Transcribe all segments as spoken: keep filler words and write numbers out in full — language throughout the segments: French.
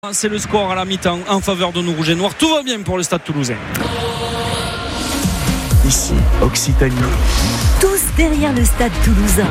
C'est le score à la mi-temps en faveur de nos rouges et noirs. Tout va bien pour le Stade Toulousain. Ici, Occitanie. Tous derrière le Stade Toulousain.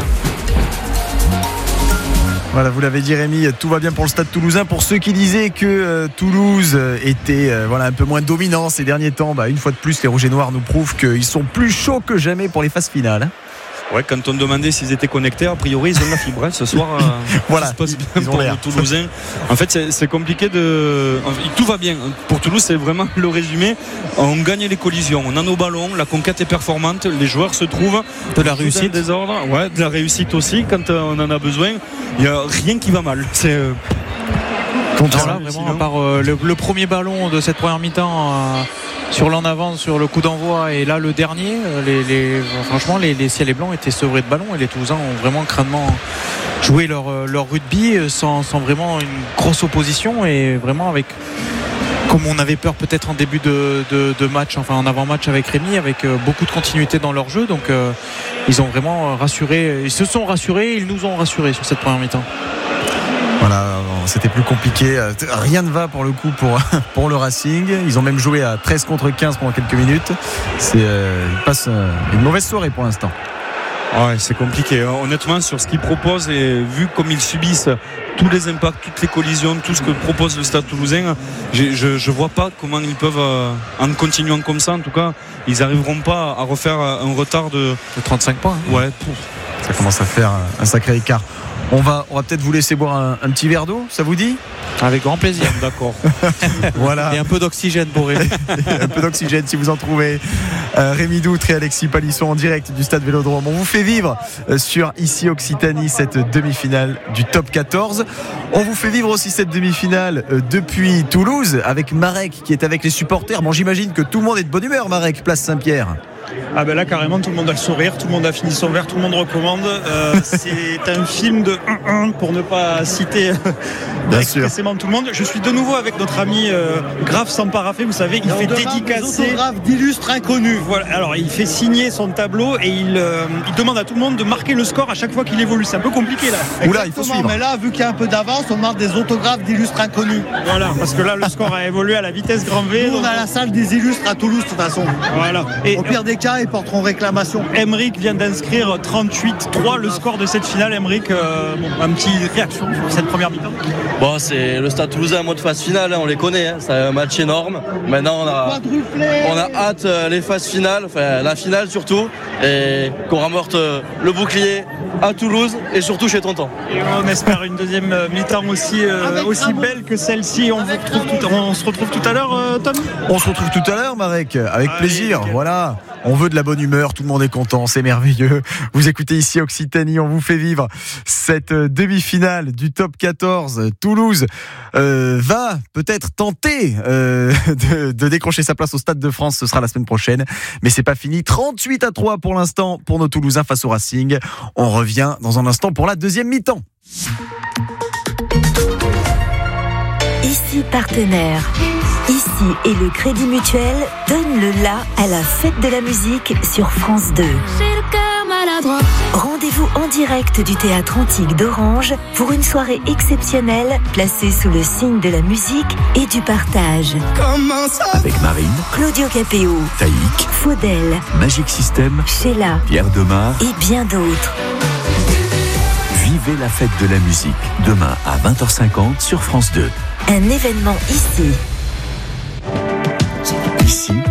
Voilà, vous l'avez dit Rémi, tout va bien pour le Stade Toulousain. Pour ceux qui disaient que euh, Toulouse était euh, voilà, un peu moins dominant ces derniers temps, bah, une fois de plus les rouges et noirs nous prouvent qu'ils sont plus chauds que jamais pour les phases finales. Ouais, quand on demandait s'ils étaient connectés, a priori ils ont la fibre. Hein. Ce soir, euh, voilà, ça se passe ils, bien ils pour l'air. les Toulousains. En fait, c'est, c'est compliqué de. Tout va bien. Pour Toulouse, c'est vraiment le résumé. On gagne les collisions, on a nos ballons, la conquête est performante, les joueurs se trouvent. De la réussite. Des ordres. Ouais, de la réussite aussi quand on en a besoin. Il n'y a rien qui va mal. C'est. Euh... Non, là, vraiment, à part euh, le, le premier ballon de cette première mi-temps euh, sur l'en avant, sur le coup d'envoi, et là le dernier, euh, les, les, franchement les, les ciels et blancs étaient sevrés de ballon et les Toulousains ont vraiment crânement joué leur, leur rugby sans, sans vraiment une grosse opposition et vraiment avec, comme on avait peur peut-être en début de, de, de match, enfin en avant-match avec Rémi, avec euh, beaucoup de continuité dans leur jeu, donc euh, ils ont vraiment rassuré, ils se sont rassurés, ils nous ont rassurés sur cette première mi-temps. Voilà, c'était plus compliqué. Rien ne va pour le coup pour, pour le Racing. Ils ont même joué à treize contre quinze pendant quelques minutes. C'est, euh, ils passent une mauvaise soirée pour l'instant. Ouais, c'est compliqué. Honnêtement, sur ce qu'ils proposent et vu comme ils subissent tous les impacts, toutes les collisions, tout ce que propose le Stade Toulousain, je ne vois pas comment ils peuvent, en continuant comme ça, en tout cas, ils n'arriveront pas à refaire un retard de, de trente-cinq points. Hein. Ouais. Ça commence à faire un sacré écart. On va, on va peut-être vous laisser boire un, un petit verre d'eau, ça vous dit ? Avec grand plaisir. D'accord. Voilà. Et un peu d'oxygène pour Rémi. Un peu d'oxygène si vous en trouvez. Euh, Rémi Doutre et Alexis Palisson en direct du Stade Vélodrome. On vous fait vivre euh, sur Ici Occitanie cette demi-finale du top quatorze. On vous fait vivre aussi cette demi-finale euh, depuis Toulouse avec Marek qui est avec les supporters. Bon, j'imagine que tout le monde est de bonne humeur, Marek, place Saint-Pierre. Ah ben là carrément tout le monde a le sourire, tout le monde a fini son verre, tout le monde recommande. Euh, c'est un film de un un pour ne pas citer euh, expressément tout le monde. Je suis de nouveau avec notre ami euh, Graf Samparafé, vous savez, il fait dédicacer autographes d'illustres inconnus. Voilà, alors il fait signer son tableau et il, euh, il demande à tout le monde de marquer le score à chaque fois qu'il évolue. C'est un peu compliqué là. Oula, il faut suivre. Mais là, vu qu'il y a un peu d'avance, on marque des autographes d'illustres inconnus. Voilà, parce que là le score a évolué à la vitesse grand V. Nous, on a la salle des illustres à Toulouse de toute façon. Voilà. Et au pire des cas, ils porteront réclamation. Emeric vient d'inscrire trente-huit trois le score de cette finale. Emeric, euh, bon, un petit réaction sur cette première mi-temps. Bon, c'est le Stade Toulousain en mode phase finale, hein, on les connaît, hein, c'est un match énorme. Maintenant, on a, on a hâte euh, les phases finales, enfin la finale surtout, et qu'on remporte euh, le bouclier à Toulouse et surtout chez Tonton. Et on espère une deuxième mi-temps aussi, euh, aussi belle que celle-ci. On, vous retrouve tout, on se retrouve tout à l'heure, euh, Tom. On se retrouve tout à l'heure, Marek, avec Allez, plaisir. nickel. Voilà. On veut de la bonne humeur, tout le monde est content, c'est merveilleux. Vous écoutez Ici Occitanie, on vous fait vivre cette demi-finale du top quatorze. Toulouse euh, va peut-être tenter euh, de, de décrocher sa place au Stade de France, ce sera la semaine prochaine. Mais c'est pas fini, trente-huit à trois pour l'instant pour nos Toulousains face au Racing. On revient dans un instant pour la deuxième mi-temps. Ici partenaire. Ici et le Crédit Mutuel donne le la à la fête de la musique sur France deux. Rendez-vous en direct du Théâtre Antique d'Orange pour une soirée exceptionnelle placée sous le signe de la musique et du partage. Avec Marine, Claudio Capéo, Taïk, Faudel, Magic System, Sheila Pierre Demar. et bien d'autres. Vivez la fête de la musique demain à vingt heures cinquante sur France deux. Un événement ici. Ici,